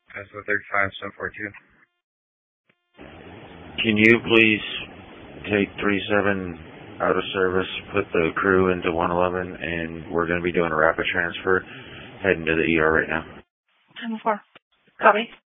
That's the 35742. Can you please take 37 out of service, put the crew into 111, and we're going to be doing a rapid transfer, heading to the ER right now. 10-4. Copy.